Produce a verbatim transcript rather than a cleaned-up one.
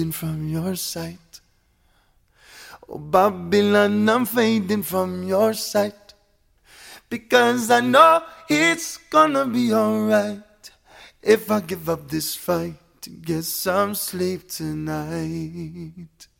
from your sight. Oh, Babylon, I'm fading from your sight, because I know it's gonna be alright if I give up this fight to get some sleep tonight.